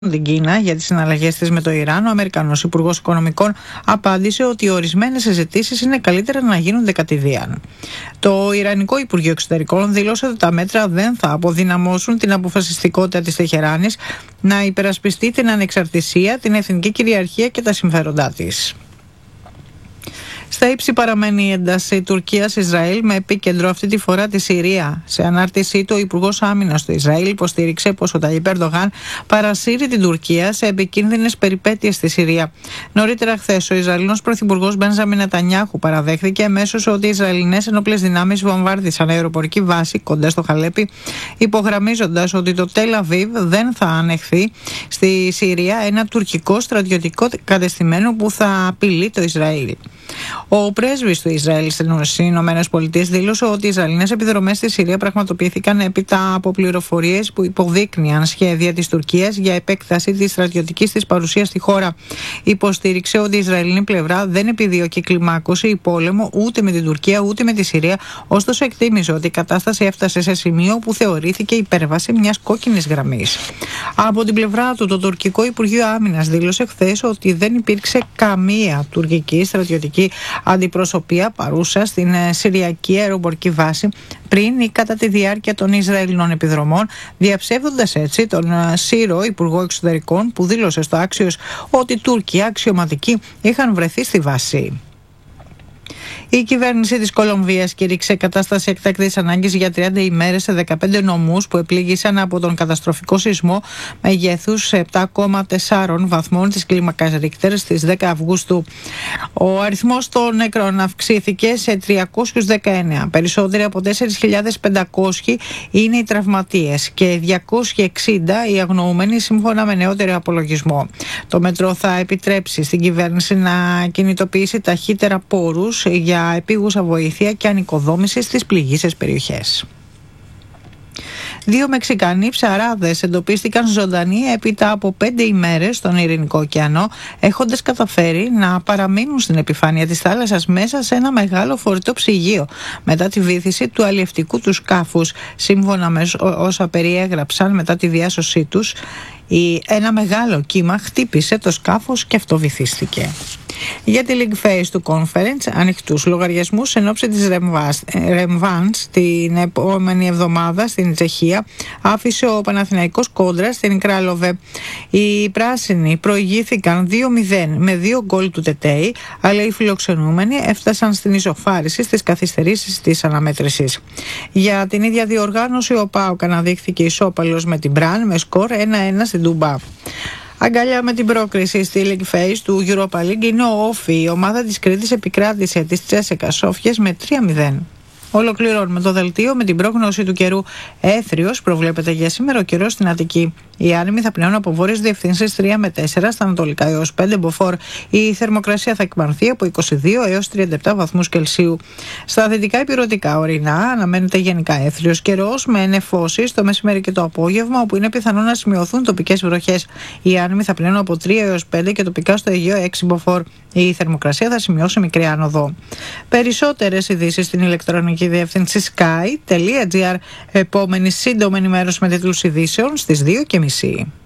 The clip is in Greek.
την Κίνα για τις συναλλαγές της με το Ιράν, ο Αμερικανός Υπουργός Οικονομικών απάντησε ότι ορισμένες συζητήσεις είναι καλύτερα να γίνονται κατηδίαν. Το Ιρανικό Υπουργείο Εξωτερικών δήλωσε ότι τα μέτρα δεν θα αποδυναμώσουν την αποφασιστικότητα της Τεχεράνης να υπερασπιστεί την ανεξαρτησία, την εθνική κυριαρχία και τα συμφέροντά της. Στα ύψη παραμένει η ένταση Τουρκίας-Ισραήλ με επίκεντρο αυτή τη φορά τη Συρία. Σε ανάρτησή του, ο Υπουργός Άμυνας του Ισραήλ υποστήριξε πως ο Ταγιπ Ερντογάν παρασύρει την Τουρκία σε επικίνδυνες περιπέτειες στη Συρία. Νωρίτερα χθες, ο Ισραηλινός Πρωθυπουργός Μπένζαμιν Νετανιάχου παραδέχθηκε αμέσως ότι οι Ισραηλινές ενόπλες δυνάμεις βομβάρδισαν αεροπορική βάση κοντά στο Χαλέπι, υπογραμμίζοντας ότι το Τελ Αβίβ δεν θα ανεχθεί στη Συρία ένα τουρκικό στρατιωτικό κατεστημένο που θα απειλεί το Ισραήλ. Ο πρέσβης του Ισραήλ στις Ηνωμένες Πολιτείες δήλωσε ότι οι Ισραηλινές επιδρομές στη Συρία πραγματοποιήθηκαν έπειτα από πληροφορίες που υποδείκνυαν σχέδια της Τουρκίας για επέκταση της στρατιωτικής της παρουσίας στη χώρα. Υποστήριξε ότι η Ισραηλινή πλευρά δεν επιδιώκει κλιμάκωση ή πόλεμο ούτε με την Τουρκία ούτε με τη Συρία, ωστόσο εκτίμησε ότι η κατάσταση έφτασε σε σημείο που θεωρήθηκε υπέρβαση μιας κόκκινης γραμμής. Από την πλευρά του, το τουρκικό Υπουργείο Άμυνας δήλωσε χθες ότι δεν υπήρξε καμία τουρκική στρατιωτική αντιπροσωπεία παρούσα στην Συριακή αεροπορική βάση πριν ή κατά τη διάρκεια των Ισραηλινών επιδρομών, διαψεύδοντας έτσι τον Σύρο Υπουργό Εξωτερικών που δήλωσε στο Άξιος ότι οι Τούρκοι αξιωματικοί είχαν βρεθεί στη βάση. Η κυβέρνηση της Κολομβίας κήρυξε κατάσταση έκτακτης ανάγκης για 30 ημέρες σε 15 νομούς που επλήγησαν από τον καταστροφικό σεισμό μεγέθους 7,4 βαθμών της κλίμακας Ρίχτερ στις 10 Αυγούστου. Ο αριθμός των νεκρών αυξήθηκε σε 319. Περισσότεροι από 4.500 είναι οι τραυματίες και 260 οι αγνοούμενοι σύμφωνα με νεότερο απολογισμό. Το μέτρο θα επιτρέψει στην κυβέρνηση να κινητοποιήσει ταχύτερα πόρους για επίγουσα βοήθεια και ανοικοδόμηση στις πληγείσες περιοχές. 2 Μεξικανοί ψαράδες εντοπίστηκαν ζωντανοί έπειτα από 5 ημέρες στον Ειρηνικό ωκεανό, έχοντας καταφέρει να παραμείνουν στην επιφάνεια της θάλασσας μέσα σε ένα μεγάλο φορητό ψυγείο μετά τη βύθιση του αλλιευτικού του σκάφους. Σύμφωνα με όσα περιέγραψαν μετά τη διάσωσή τους, ένα μεγάλο κύμα χτύπησε το σκάφος και αυτό βυθίστηκε. Για τη League Phase του Conference, ανοιχτούς λογαριασμούς εν ώψη της Ρεμβάνς την επόμενη εβδομάδα στην Τσεχία άφησε ο Παναθηναϊκός κόντρα στην Κράλοβε. Οι πράσινοι προηγήθηκαν 2-0 με 2 γκολ του Τετέι, αλλά οι φιλοξενούμενοι έφτασαν στην ισοφάριση στις καθυστερήσεις της αναμέτρησης. Για την ίδια διοργάνωση, ο ΠΑΟΚ αναδείχθηκε ισόπαλος με την Μπραν με σκορ 1-1 στην Τούμπα. Αγκαλιά με την πρόκριση στη League Phase του Europa League είναι ο Όφι. Η ομάδα της Κρήτης επικράτησε τις Τσέσσεκα Σόφιες με 3-0. Ολοκληρώνουμε το δελτίο με την πρόγνωση του καιρού. Έθριος προβλέπεται για σήμερα ο καιρός στην Αττική. Οι άνεμοι θα πνέουν από βόρειες διευθύνσεις 3 με 4 στα ανατολικά έως 5 μποφόρ. Η θερμοκρασία θα εκπανθεί από 22 έως 37 βαθμούς Κελσίου. Στα δυτικά υπηρετικά ορεινά αναμένεται γενικά έθριος καιρός με νεφώσεις το μεσημέρι και το απόγευμα, όπου είναι πιθανό να σημειωθούν τοπικές βροχές. Οι άνεμοι θα πνέουν από 3 έως 5 και τοπικά στο Αιγαίο 6 μποφόρ. Η θερμοκρασία θα σημειώσει μικρή άνοδο. Περισσότερες ειδήσεις στην ηλεκτρονική διεύθυνση sky.gr. Επόμενη σύντομη ενημέρωση με τίτλους ειδήσεων στις 2:30.